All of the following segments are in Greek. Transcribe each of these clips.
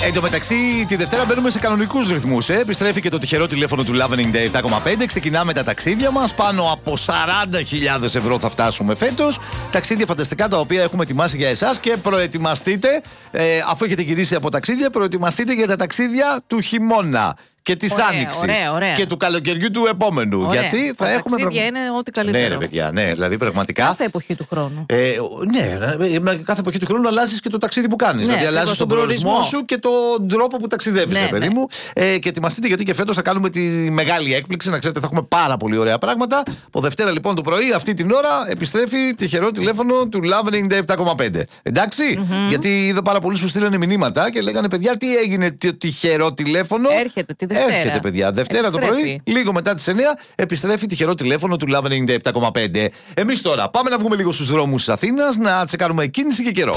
Εν τω μεταξύ, τη Δευτέρα μπαίνουμε σε κανονικούς ρυθμούς. Επιστρέφει και το τυχερό τηλέφωνο του Love 97,5. Ξεκινάμε τα ταξίδια μας. Πάνω από 40.000 ευρώ θα φτάσουμε φέτος. Ταξίδια φανταστικά τα οποία έχουμε ετοιμάσει για εσάς και προετοιμαστείτε. Αφού έχετε γυρίσει από ταξίδια, προετοιμαστείτε για τα ταξίδια του χειμώνα. Και τη άνοιξη. Και του καλοκαιριού του επόμενου. Ωραία. Γιατί θα έχουμε. Ταξίδια είναι ό,τι καλύτερο. Ναι, ρε παιδιά, ναι, δηλαδή πραγματικά. Κάθε εποχή του χρόνου. Ναι, κάθε εποχή του χρόνου αλλάζει και το ταξίδι που κάνει. Ναι, δηλαδή αλλάζει τον προορισμό σου και τον τρόπο που ταξιδεύει, ναι, παιδί μου. Και ετοιμαστείτε γιατί και φέτος θα κάνουμε τη μεγάλη έκπληξη. Να ξέρετε, θα έχουμε πάρα πολύ ωραία πράγματα. Από Δευτέρα λοιπόν το πρωί, αυτή την ώρα, επιστρέφει τυχερό τηλέφωνο του Love 97,5. Εντάξει, γιατί είδα πάρα πολλούς που στείλανε μηνύματα και λέγανε παιδιά, τι έγινε το τυχερό τηλέφωνο. Έρχεται, παιδιά. Δευτέρα το πρωί, λίγο μετά τις 9, επιστρέφει τυχερό τηλέφωνο του Love 97,5. Εμείς τώρα πάμε να βγούμε λίγο στους δρόμους της Αθήνας, να τσεκάρουμε κίνηση και καιρό.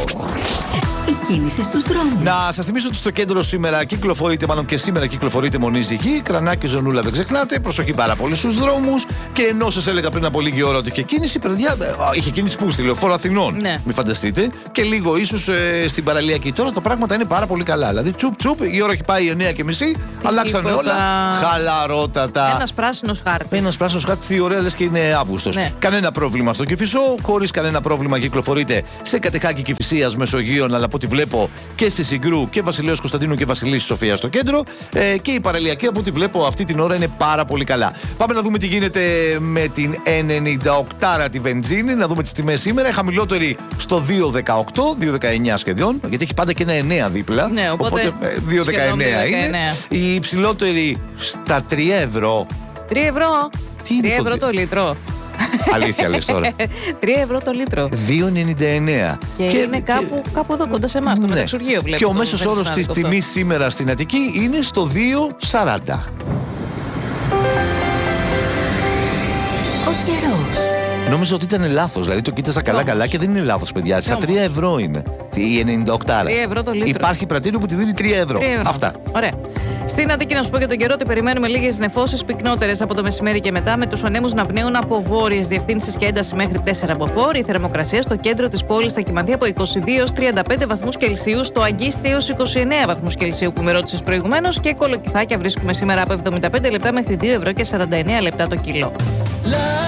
Η κίνηση στους δρόμους. Να σας θυμίσω ότι στο κέντρο σήμερα κυκλοφορείτε, μάλλον και σήμερα κυκλοφορείτε μονή ζυγή, Κρανάκι, Ζωνούλα, δεν ξεχνάτε. Προσοχή πάρα πολύ στους δρόμους. Και ενώ σας έλεγα πριν από λίγη ώρα ότι είχε κίνηση, παιδιά, είχε κίνηση που στη Λεωφόρο Αθηνών. Ναι. Μην φανταστείτε. Και λίγο ίσως στην παραλιακή. Τώρα τα πράγματα είναι πάρα πολύ καλά. Δηλαδή, τσουπ τσουπ, η ώρα έχει πάει 9:30, αλλάξανε όλα. Χαλαρότατα. Ένας πράσινος χάρτης. Ένας πράσινος χάρτης, τι ωραία, λες και είναι Αύγουστος. Ναι. Κανένα πρόβλημα στο Κηφισό, χωρίς κανένα πρόβλημα κυκλοφορείτε σε Κατεχάκη Κηφισίας, Μεσογείων, αλλά από ό,τι βλέπω και στη Συγκρού και Βασιλέως Κωνσταντίνου και Βασιλής Σοφία στο κέντρο. Και η παραλιακή από ό,τι βλέπω αυτή την ώρα είναι πάρα πολύ καλά. Πάμε να δούμε τι γίνεται με την 98 τη βενζίνη, να δούμε τις τιμές σήμερα. Η χαμηλότερη στο 2,18, 2,19 σχεδόν, γιατί έχει πάντα και ένα 9 δίπλα. Ναι, οπότε 2,19 είναι. Η υψηλότερη στα 3 ευρώ. 3 ευρώ. 3 ευρώ το λίτρο. Αλήθεια λες τώρα. 3 ευρώ το λίτρο. 2,99. Και είναι κάπου εδώ κοντά σε εμάς, το μεταξουργείο βλέπω. Και ο μέσος όρος της τιμής σήμερα στην Αττική είναι στο 2,40. Ο καιρός. Νόμιζα ότι ήταν λάθος, δηλαδή το κοίταζα καλά και δεν είναι λάθος, παιδιά. Στα 3 ευρώ είναι. Η 98. 3 ευρώ το λίτρο. Υπάρχει πρατήριο που τη δίνει 3 ευρώ. Αυτά. Ωραία. Στην Αττική, να σου πω για τον καιρό ότι περιμένουμε λίγες νεφώσεις πυκνότερες από το μεσημέρι και μετά, με τους ανέμους να πνέουν από βόρειες διευθύνσεις και ένταση μέχρι 4 από βόρεια. Η θερμοκρασία στο κέντρο της πόλης θα κυμανθεί από 22 έως 35 βαθμούς Κελσίου, στο Αγκίστρι έως 29 βαθμούς Κελσίου που με ρώτησες προηγουμένως, και κολοκυθάκια βρίσκουμε σήμερα από 75 λεπτά μέχρι 2 ευρώ και 49 λεπτά το κιλό.